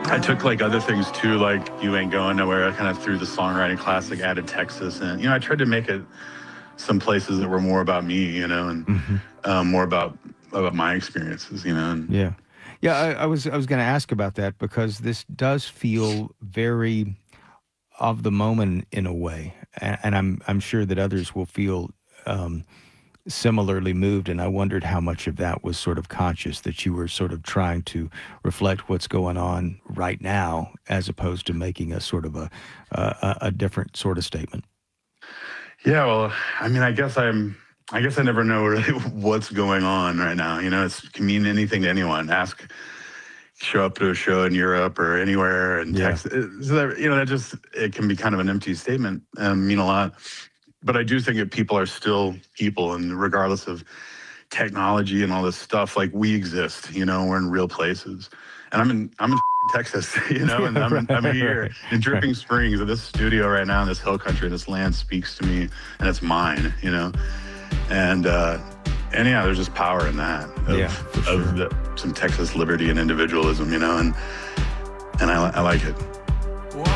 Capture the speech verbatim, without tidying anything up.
I took like other things too, like You Ain't Going Nowhere. I kind of threw the songwriting classic, added Texas, and you know, I tried to make it some places that were more about me, you know, and Mm-hmm. um, more about about my experiences, you know. And Yeah. Yeah, I, I was I was going to ask about that because this does feel very of the moment in a way, and, and I'm I'm sure that others will feel um, similarly moved. And I wondered how much of that was sort of conscious, that you were sort of trying to reflect what's going on right now, as opposed to making a sort of a a, a different sort of statement. Yeah, well, I mean, I guess I'm. I guess I never know really what's going on right now. You know, it can mean anything to anyone. Ask, show up to a show in Europe or anywhere and Yeah. text. So that, you know, that just it can be kind of an empty statement and mean a lot. But I do think that people are still people, and regardless of technology and all this stuff, like we exist. You know, we're in real places, and I'm in I'm in Texas. You know, and I'm in, I'm here Right, in Dripping Springs. This studio right now in this hill country, this land speaks to me, and it's mine. You know, and uh, and yeah, there's just power in that. Of, Yeah, for of sure. the, some Texas liberty and individualism. You know, and and I, I like it.